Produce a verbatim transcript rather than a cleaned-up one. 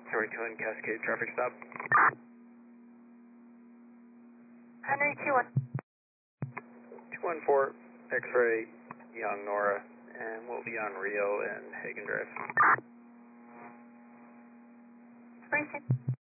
Henry two one Cascade traffic stop. Henry two one. two one four X-ray Young Nora, and we'll be on Rio and Hagen Drive. Racing.